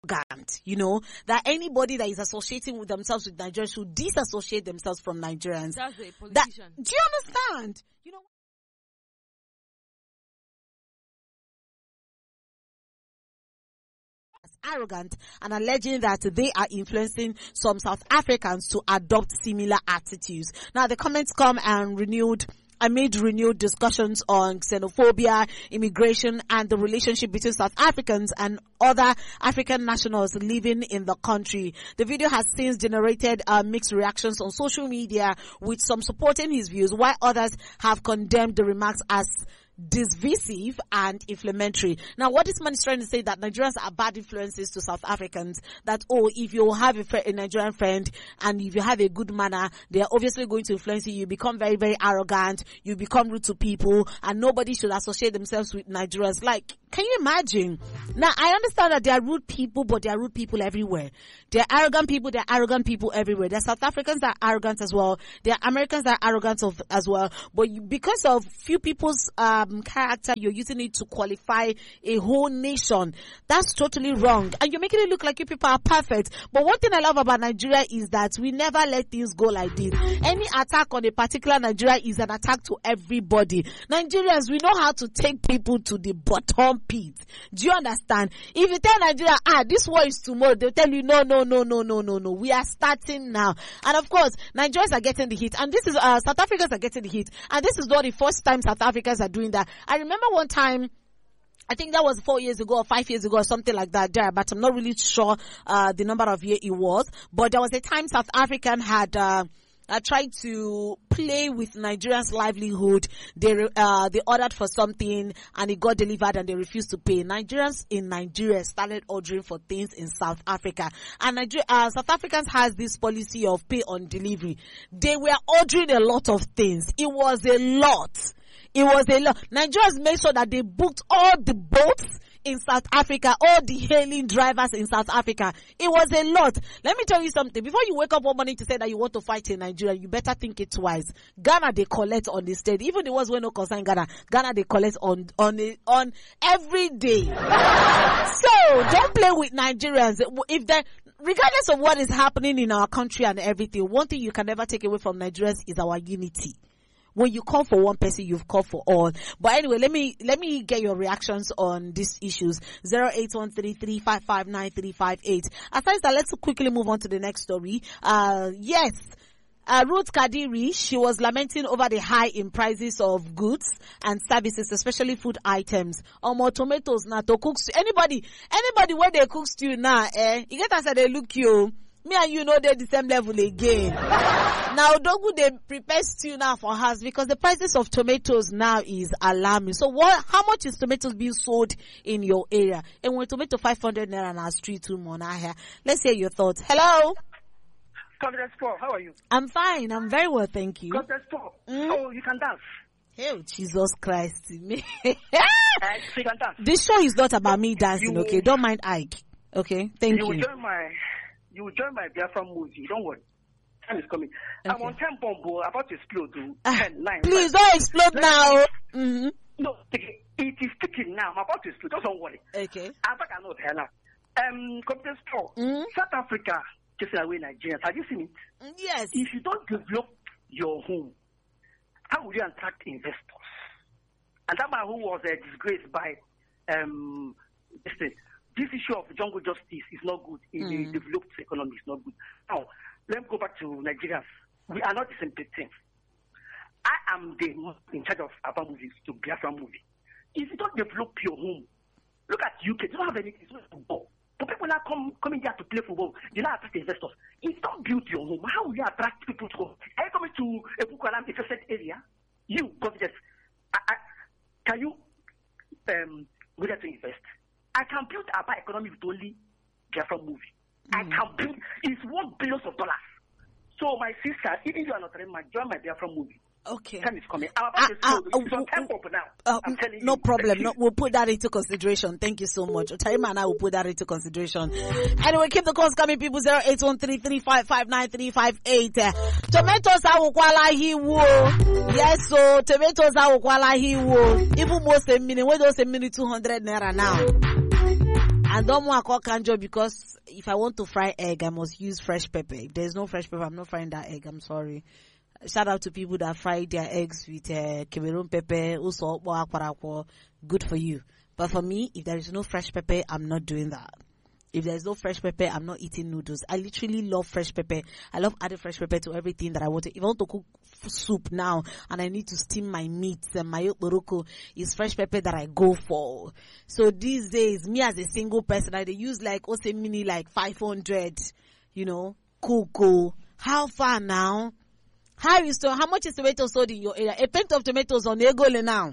arrogant, that anybody that is associating with themselves with Nigerians should disassociate themselves from Nigerians. That's a politician. Do you understand? Arrogant and alleging that they are influencing some South Africans to adopt similar attitudes. Now the comments come amid renewed discussions on xenophobia, immigration, and the relationship between South Africans and other African nationals living in the country. The video has since generated mixed reactions on social media, with some supporting his views, while others have condemned the remarks as divisive and inflammatory. Now, what this man is trying to say, that Nigerians are bad influences to South Africans, that, if you have a Nigerian friend and if you have a good manner, they are obviously going to influence you. You become very, very arrogant, you become rude to people, and nobody should associate themselves with Nigerians. Like, can you imagine? Now, I understand that there are rude people, but there are rude people everywhere. There are arrogant people everywhere. There are South Africans that are arrogant as well. There are Americans that are arrogant as well. But because of few people's character, you're using it to qualify a whole nation. That's totally wrong. And you're making it look like you people are perfect. But one thing I love about Nigeria is that we never let things go like this. Any attack on a particular Nigeria is an attack to everybody. Nigerians, we know how to take people to the bottom pit. Do you understand? If you tell Nigeria, this war is tomorrow, they'll tell you, no. We are starting now. And of course, Nigerians are getting the hit. And this is, South Africans are getting the hit. And this is not the first time South Africans are doing that. I remember one time, I think that was 4 years ago or 5 years ago or something like that there, but I'm not really sure the number of years it was. But there was a time South African had tried to play with Nigerians' livelihood. They ordered for something and it got delivered and they refused to pay. Nigerians in Nigeria started ordering for things in South Africa, and South Africans has this policy of pay on delivery. They were ordering a lot of things. It was a lot. Nigerians made sure that they booked all the boats in South Africa, all the hailing drivers in South Africa. It was a lot. Let me tell you something. Before you wake up one morning to say that you want to fight in Nigeria, you better think it twice. Ghana, they collect on the state. Even the ones who no concern Ghana, they collect on every day. So don't play with Nigerians. Regardless of what is happening in our country and everything, one thing you can never take away from Nigerians is our unity. When you call for one person, you've called for all. But anyway, let me get your reactions on these issues. 08133559358. Aside that, let's quickly move on to the next story. Ruth Kadiri, she was lamenting over the high in prices of goods and services, especially food items. More tomatoes now to cook. Anybody where they cook stew now, you get answer, they look you. Me and you know they're the same level again. Now, Dogu, they prepare stew now for us because the prices of tomatoes now is alarming. So how much is tomatoes being sold in your area? And when tomato 500 naira on our street, 2 more now here. Let's hear your thoughts. Hello? Confidence Paul, how are you? I'm fine. I'm very well, thank you. Confidence Paul. Oh, you can dance. Oh, Jesus Christ. You can dance. This show is not about me dancing, okay? Don't mind Ike. Okay? Thank you. You will join my Biafra movie. Don't worry. Time is coming. Okay. I'm on 10 bomb about to explode. 10, 9. Please don't explode now. Mm-hmm. No, it is ticking now. I'm about to explode. Don't worry. Okay. I think I know it now. Confidence Paul. South Africa, just away Nigeria. Have you seen it? Yes. If you don't develop your home, how will you attract investors? And that man who was disgraced by this issue of jungle justice is not good in the developed economy. It's not good. Now, let me go back to Nigerians. We are not the same thing. I am the one in charge of Aba movies to Biafra movie. If you don't develop your home, look at UK. They don't have anything. It's not football. But people now coming here to play football. They now attract investors. If you don't build your home, how will you attract people to go? Are you coming to a Bukalam interested area? You, confidence. Can you go there to invest? I can build Aba economy with only Biafra movie. I can build, it's $1 billion. So my sister, even you are not ready, join my Biafra movie. Okay. Time is coming. I'm about to it's on tempo now. I'm telling you. No problem. No, we'll put that into consideration. Thank you so much. Otarima and I will put that into consideration. Anyway, keep the calls coming, people. 08133559358. Tomatoes are ukwala hiwo. Yes, so tomatoes are ukwala hiwo. Even most a minute, where those a minute 200 naira now. And don't want to call kanjo because if I want to fry egg, I must use fresh pepper. If there's no fresh pepper, I'm not frying that egg. I'm sorry. Shout out to people that fry their eggs with Cameroon pepper, also good for you. But for me, if there is no fresh pepper, I'm not doing that. If there's no fresh pepper, I'm not eating noodles. I literally love fresh pepper. I love adding fresh pepper to everything that I want to. If I want to cook soup now and I need to steam my meats and my okporoko, it's fresh pepper that I go for. So these days, me as a single person, I use like Ose Mini like 500, cocoa. How far now? How much is tomato sold in your area? A pint of tomatoes on Egole now.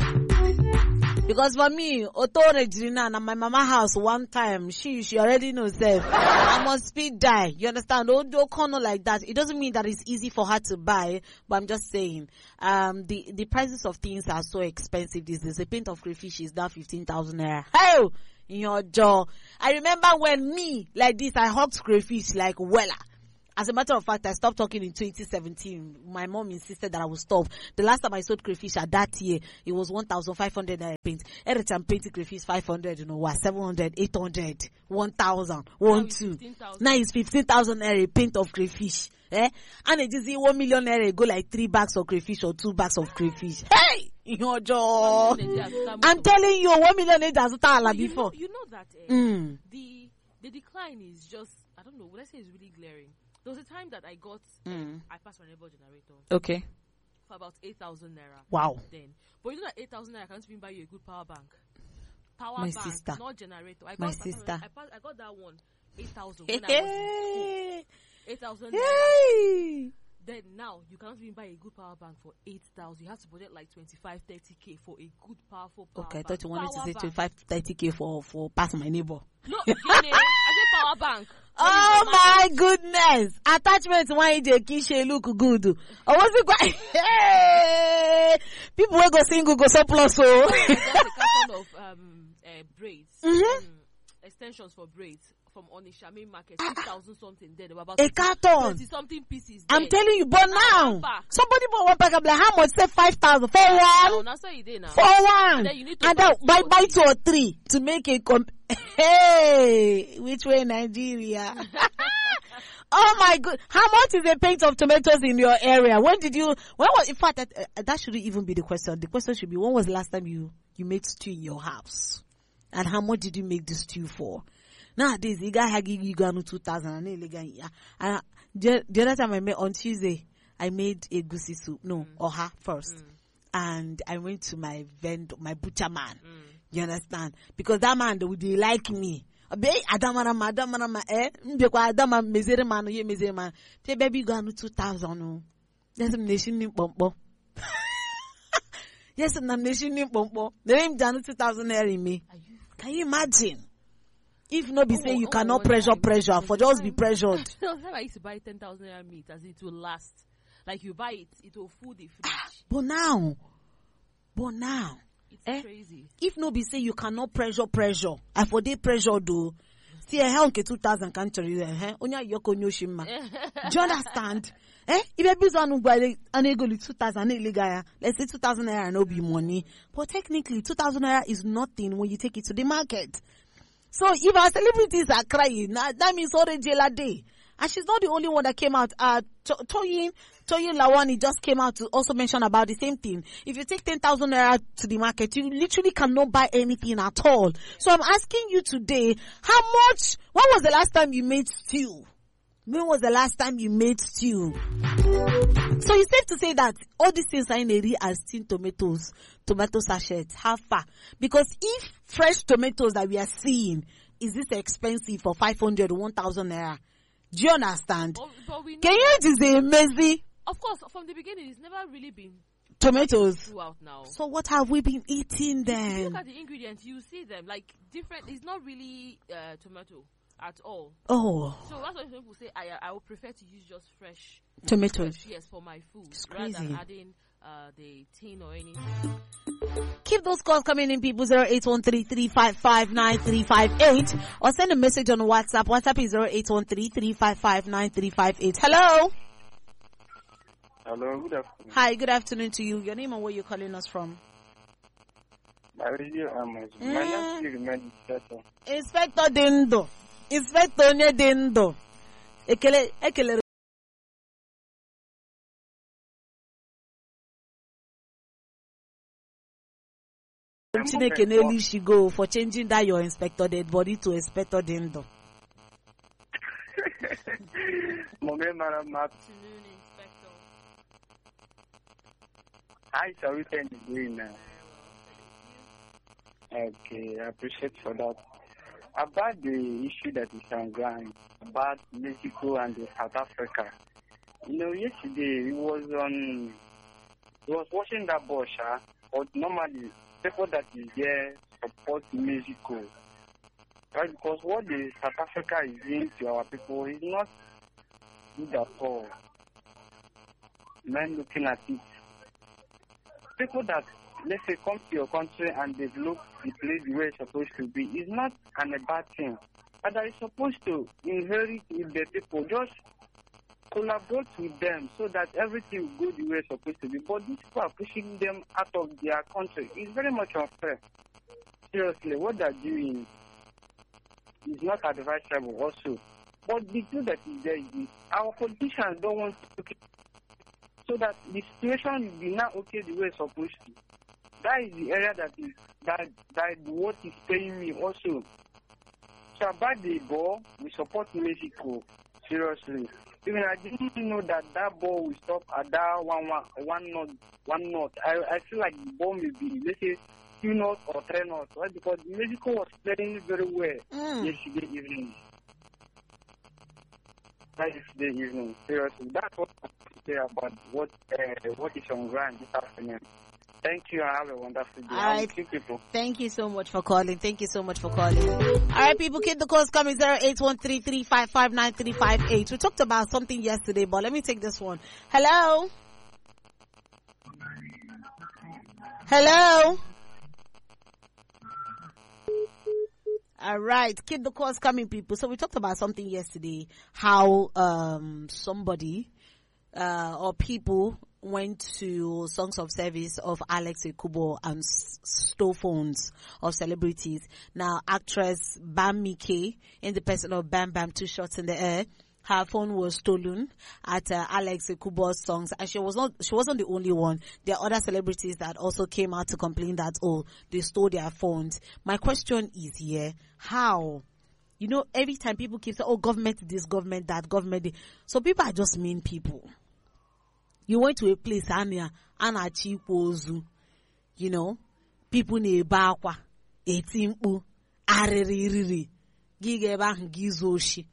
Because for me, Otto Regina and my mama house one time, she already knows that I must speed die. You understand? Don't corner like that. It doesn't mean that it's easy for her to buy, but I'm just saying, the prices of things are so expensive these days. A pint of crayfish is now 15,000 naira. Hey, in your jaw. I remember when me, like this, I hugged crayfish like Wella. As a matter of fact, I stopped talking in 2017. My mom insisted that I would stop. The last time I sold crayfish at that year, it was 1,500 naira paint. Every time painting crayfish 500, 700, 800, 1,000, 1,2. Now it's 15,000 naira paint of crayfish. And it is 1 million naira go like 3 bags of crayfish or 2 bags of crayfish. Hey! Your jaw. I'm telling you, 1 million naira before. You know that the decline is just, I don't know, would I say it's really glaring? There was a time that I got, I passed my neighbor generator. Okay. For about 8,000 naira. Wow. Then. But you know that 8,000 naira can't even buy you a good power bank. My sister. Not generator. I got that one, 8,000 when I was in school. 8,000 naira. Then now, you cannot even buy a good power bank for 8,000. You have to budget like 25, 30K for a good, powerful power bank. Okay, I thought you wanted to say 25, 30K for pass my neighbor. No, I said power bank. Oh my goodness! Attachment why they kishe look good. Oh, what's it going? Hey! People will go single go surplus. So just a carton of braids, extensions for braids from Onisha main market, 6,000 something. There were about a carton, 20 something pieces. I'm telling you, but now somebody bought one pack. I'm like, how much? Say 5,000 for one. No, that's what you did now. For one, and then you need to buy 2 or 3 to make a Hey, which way Nigeria? Oh my god! How much is a pint of tomatoes in your area? In fact, that shouldn't even be the question. The question should be, when was the last time you made stew in your house? And how much did you make the stew for? Nowadays, you got 2,000. And the other time I made on Tuesday, I made a goosey soup. No, oha first. And I went to my vendor, my butcher man. You understand? Because that man, they like me. Baby, you got 2,000. Yes, I'm nation in Pompo. Yes, I'm nation in Pompo. The name Janu 2,000 naira in me. Can you imagine? If not be say you cannot pressure, for just be pressured. I used to buy 10,000 naira meat as it will last. Like you buy it, it will fool the fridge. But now. It's crazy. If no be say you cannot pressure, I for day pressure do. See a hell 2,000 country onya yoko nyoshima. Do you understand? If you be on an ego 2,000 illegal, let's say 2,000 naira no be money. But technically 2,000 naira is nothing when you take it to the market. So if our celebrities are crying, that means already a day. And she's not the only one that came out. Toyin Lawani just came out to also mention about the same thing. If you take 10,000 naira to the market, you literally cannot buy anything at all. So I'm asking you today, when was the last time you made stew? When was the last time you made stew? So it's safe to say that all these things are in a real as tin tomatoes, tomato sachets. How far? Because if fresh tomatoes that we are seeing is this expensive for 500 or 1,000 naira, do you understand? But we know Kenya is amazing. Of course, from the beginning, it's never really been tomatoes throughout now. So what have we been eating then? If you look at the ingredients, you see them like different. It's not really tomato at all. Oh. So that's why people say I would prefer to use just fresh tomatoes. Yes, for my food. It's rather crazy. than adding the tin or anything. Keep those calls coming in, people. 0813-355-9358 or send a message on WhatsApp. WhatsApp is 0813-355-9358. Hello. Hello, good afternoon. Hi, good afternoon to you. Your name and where you're calling us from? My radio Amos. My name still remains Inspector. Inspector Dindo. Inspector onye Dindo. Ekele. Chineke n'elu isi go for changing that your inspector dead body to Inspector Dindo. Mome Maramat. Afternoon, Inspector. How is your weekend doing now? Very well, thank you. Okay, I appreciate for that. About the issue that is on ground, about Mexico and South Africa. Yesterday he was watching that ball, but normally people that is there support Mexico. Right? Because what the South Africa is doing to our people is not good at all. Men looking at it. People that, let's say, come to your country and develop the place the way it's supposed to be is not a bad thing. But are you supposed to inherit with the people? Just collaborate with them so that everything will go the way it's supposed to be. But these people are pushing them out of their country. It's very much unfair. Seriously, what they're doing is not advisable also. But the truth that is there is our politicians don't want to so that the situation will be not okay the way it's supposed to. That is the area that what is paying me also. So about the ball, we support Mexico. Seriously. Even I didn't know that ball will stop at that one knot. I feel like the ball may be, let's say, 2 knots or 3 knots, right? Because Mexico was playing very well yesterday evening. Seriously, that's what I have to say about what is on ground this afternoon. Thank you. I have a wonderful day. All right. People. Thank you so much for calling. All right, people, keep the calls coming. 0813-355-9358. We talked about something yesterday, but let me take this one. Hello? All right, keep the calls coming, people. So we talked about something yesterday, how somebody or people went to songs of service of Alex Ekubo and stole phones of celebrities. Now, actress Bam Mike, in the person of Bam Bam, 2 shots in the air, her phone was stolen at Alex Ekubo's songs, and she wasn't the only one. There are other celebrities that also came out to complain that they stole their phones. My question is here, how? Every time people keep saying, government this, government that, government this. So people are just mean people. You went to a place Anna Chikwozu, people na-ebe akwa, eti mkpu, arịrị, gị ebe ahụ gị zuo oshi.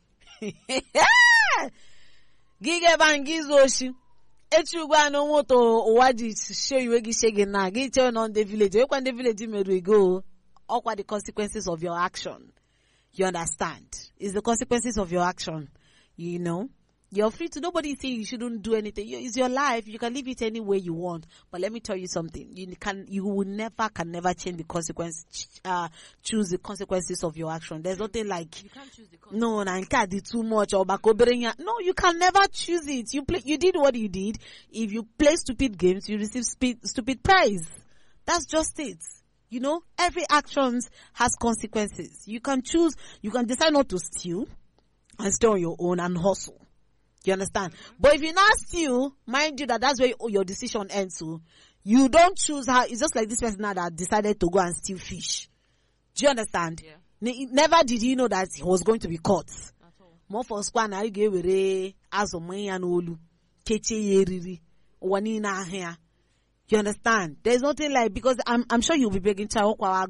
Gị ebe ahụ gị zuo oshi. Echi ugbu a no moto ụwa ji show iwe gị shege na, gị chewe na the village. Ekwa the village meru ego, ọkwa the consequences of your action. You understand? It's the consequences of your action, You're free to, nobody saying you shouldn't do anything. It's your life. You can live it any way you want. But let me tell you something. You will never change the consequence, choose the consequences of your action. There's nothing like, you can't choose the consequences. No, I can't do too much or no, you can never choose it. You did what you did. If you play stupid games, you receive stupid prize. That's just it. Every action has consequences. You can decide not to steal and stay on your own and hustle. You understand? But if you not steal, mind you that's where your decision ends. So you don't choose how. It's just like this person now that decided to go and steal fish. Do you understand? Yeah. Never did he know that he was going to be caught. At all. More for squan, I gave a and olu keche yeriri wani na here. You understand? There's nothing like, because I'm sure you'll be begging to okwa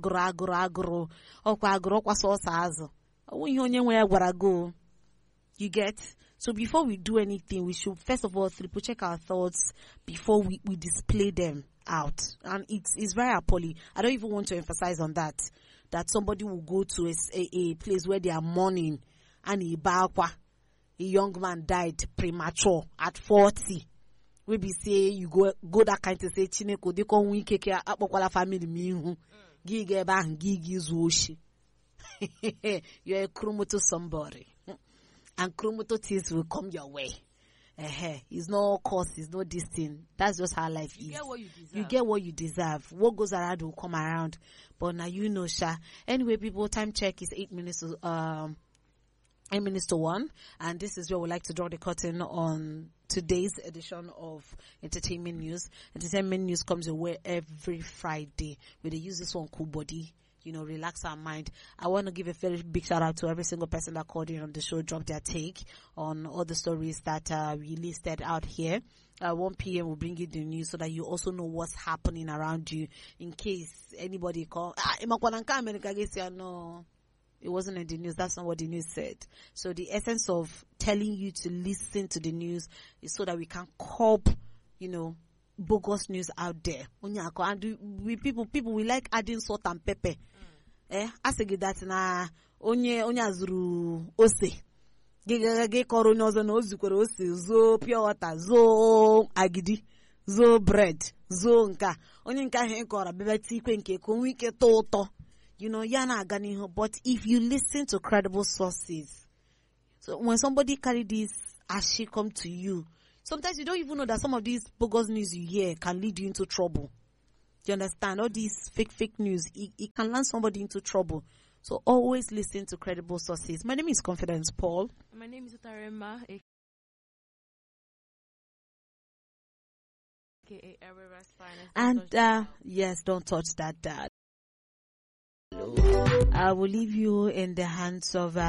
agro sauce azo. When you onye where go. You get? So before we do anything, we should first of all triple check our thoughts before we display them out. And it's very appalling. I don't even want to emphasize on that somebody will go to a place where they are mourning and a young man died premature at 40. We be say you go that kind to say Chineko de kon wi keke apokwala family mi hu. Gi ge ba gi zuoshi. You're a chromo to somebody. And chromoto things will come your way. It's no cost, it's no this thing. That's just how life is. You get what you deserve. You get what you deserve. What goes around will come around. But now you know, Sha. Anyway, people, time check is 8 minutes to 1, and this is where we like to draw the curtain on today's edition of Entertainment News. Entertainment News comes your way every Friday, where they use this one cool body, relax our mind. I want to give a very big shout out to every single person that called in on the show, dropped their take on all the stories that we listed out here. 1 p.m. will bring you the news so that you also know what's happening around you, in case anybody call. No, it wasn't in the news. That's not what the news said. So the essence of telling you to listen to the news is so that we can curb, bogus news out there. And we people we like adding salt and pepper. I say that na onye azuru ose. Ge koro nyozo no zukwere ose, zo pure water, zo agidi, zo bread, zo nka. Onye nka he kora bebe tikwe nke ko nwe ike to ụtọ. Yana agani. But if you listen to credible sources, so when somebody carry this ashi come to you, sometimes you don't even know that some of these bogus news you hear can lead you into trouble. Do you understand? All these fake news, it can land somebody into trouble. So always listen to credible sources. My name is Confidence Paul. My name is Utarema, aka Everest Finance. And yes, don't touch that. I will leave you in the hands of